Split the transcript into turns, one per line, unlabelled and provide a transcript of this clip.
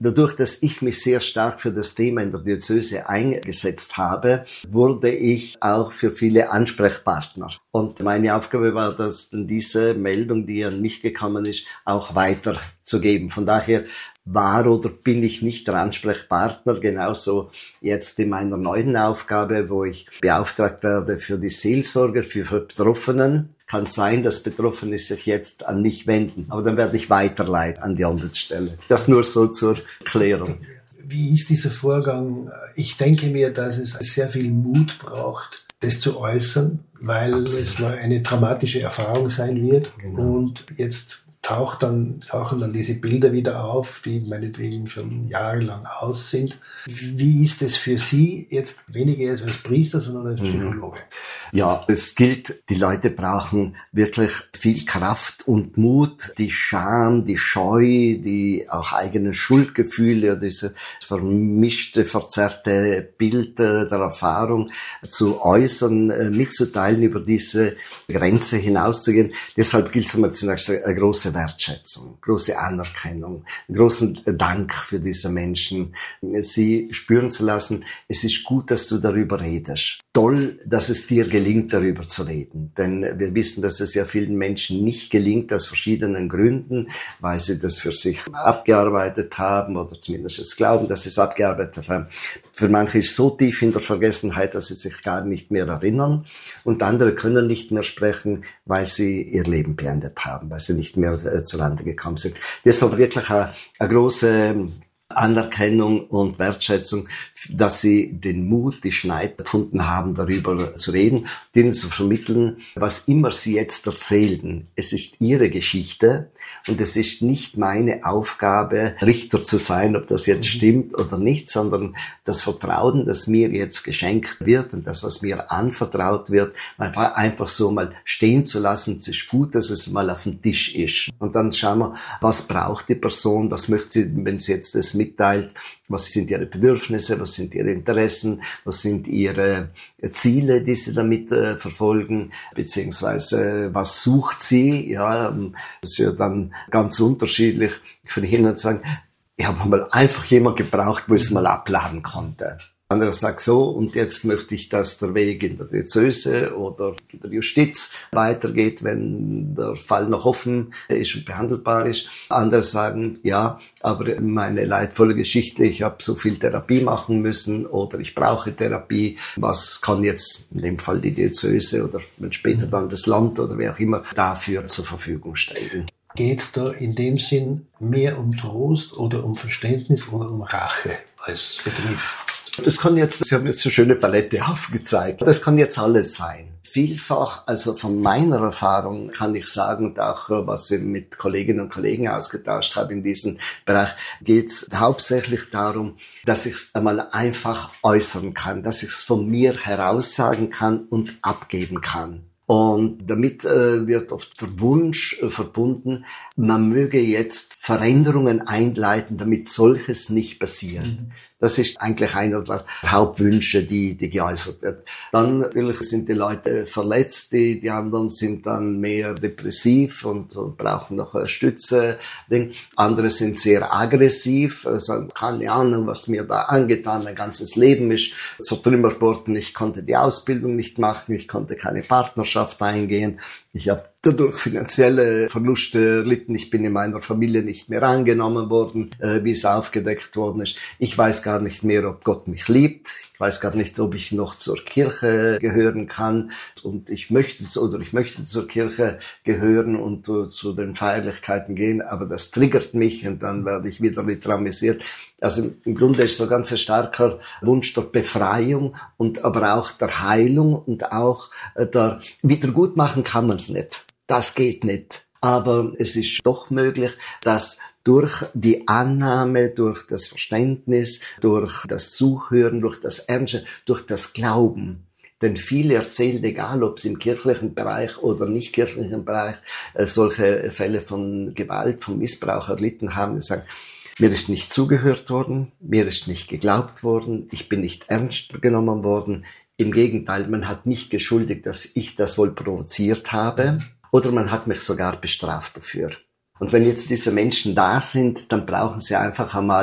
Dadurch, dass ich mich sehr stark für das Thema in der Diözese eingesetzt habe, wurde ich auch für viele Ansprechpartner. Und meine Aufgabe war, dass dann diese Meldung, die an mich gekommen ist, auch weiterzugeben. Von daher war oder bin ich nicht der Ansprechpartner, genauso jetzt in meiner neuen Aufgabe, wo ich beauftragt werde für die Seelsorge für Betroffenen. Kann sein, dass Betroffene sich jetzt an mich wenden, aber dann werde ich weiterleiten an die Ombudsstelle. Das nur so zur Klärung.
Wie ist dieser Vorgang? Ich denke mir, dass es sehr viel Mut braucht, das zu äußern, weil es eine traumatische Erfahrung sein wird. Genau. Und jetzt tauchen dann diese Bilder wieder auf, die meinetwegen schon jahrelang aus sind. Wie ist es für Sie jetzt weniger als Priester, sondern als Psychologe?
Ja, es gilt, die Leute brauchen wirklich viel Kraft und Mut, die Scham, die Scheu, die auch eigenen Schuldgefühle, diese vermischte, verzerrte Bild der Erfahrung zu äußern, mitzuteilen, über diese Grenze hinauszugehen. Deshalb gilt es einmal zunächst eine große Wertschätzung, große Anerkennung, einen großen Dank für diese Menschen. Sie spüren zu lassen, es ist gut, dass du darüber redest. Toll, dass es dir gelingt, darüber zu reden. Denn wir wissen, dass es ja vielen Menschen nicht gelingt, aus verschiedenen Gründen, weil sie das für sich abgearbeitet haben oder zumindest es glauben, dass sie es abgearbeitet haben. Für manche ist es so tief in der Vergessenheit, dass sie sich gar nicht mehr erinnern. Und andere können nicht mehr sprechen, weil sie ihr Leben beendet haben, weil sie nicht mehr zurande gekommen sind. Deshalb wirklich eine große Anerkennung und Wertschätzung, dass sie den Mut, die Schneid gefunden haben, darüber zu reden, denen zu vermitteln, was immer sie jetzt erzählen. Es ist ihre Geschichte und es ist nicht meine Aufgabe, Richter zu sein, ob das jetzt stimmt oder nicht, sondern das Vertrauen, das mir jetzt geschenkt wird und das, was mir anvertraut wird, einfach so mal stehen zu lassen. Es ist gut, dass es mal auf dem Tisch ist. Und dann schauen wir, was braucht die Person, was möchte sie, wenn sie jetzt das mitteilt, was sind ihre Bedürfnisse, was sind ihre Interessen, was sind ihre Ziele, die sie damit verfolgen, beziehungsweise was sucht sie, ja, das ist ja dann ganz unterschiedlich. Von hin sagen, ich habe mal einfach jemand gebraucht, wo ich es mal abladen konnte. Anderer sagt so, und jetzt möchte ich, dass der Weg in der Diözese oder in der Justiz weitergeht, wenn der Fall noch offen ist und behandelbar ist. Andere sagen, ja, aber meine leidvolle Geschichte, ich habe so viel Therapie machen müssen oder ich brauche Therapie. Was kann jetzt in dem Fall die Diözese oder wenn später dann das Land oder wer auch immer dafür zur Verfügung stellen?
Geht es da in dem Sinn mehr um Trost oder um Verständnis oder um Rache als Begriff?
Das kann jetzt, Sie haben jetzt eine schöne Palette aufgezeigt. Das kann jetzt alles sein. Vielfach, also von meiner Erfahrung kann ich sagen, und auch was ich mit Kolleginnen und Kollegen ausgetauscht habe in diesem Bereich, geht es hauptsächlich darum, dass ich es einmal einfach äußern kann, dass ich es von mir heraus sagen kann und abgeben kann. Und damit wird oft der Wunsch verbunden, man möge jetzt Veränderungen einleiten, damit solches nicht passiert. Das ist eigentlich einer der Hauptwünsche, die geäußert wird. Dann natürlich sind die Leute verletzt, die anderen sind dann mehr depressiv und brauchen noch eine Stütze. Andere sind sehr aggressiv, sagen, keine Ahnung, was mir da angetan, mein ganzes Leben ist zertrümmert worden, ich konnte die Ausbildung nicht machen, ich konnte keine Partnerschaft eingehen, ich habe dadurch finanzielle Verluste erlitten. Ich bin in meiner Familie nicht mehr angenommen worden, wie es aufgedeckt worden ist. Ich weiß gar nicht mehr, ob Gott mich liebt. Ich weiß gar nicht, ob ich noch zur Kirche gehören kann. Und ich möchte zur Kirche gehören und zu den Feierlichkeiten gehen. Aber das triggert mich und dann werde ich wieder traumatisiert. Also im Grunde ist so ein ganz starker Wunsch der Befreiung und aber auch der Heilung und auch der Wiedergutmachen kann man es nicht. Das geht nicht. Aber es ist doch möglich, dass durch die Annahme, durch das Verständnis, durch das Zuhören, durch das Ernste, durch das Glauben. Denn viele erzählen, egal ob es im kirchlichen Bereich oder nicht kirchlichen Bereich, solche Fälle von Gewalt, von Missbrauch erlitten haben, die sagen, mir ist nicht zugehört worden, mir ist nicht geglaubt worden, ich bin nicht ernst genommen worden. Im Gegenteil, man hat mich geschuldigt, dass ich das wohl provoziert habe. Oder man hat mich sogar bestraft dafür. Und wenn jetzt diese Menschen da sind, dann brauchen sie einfach einmal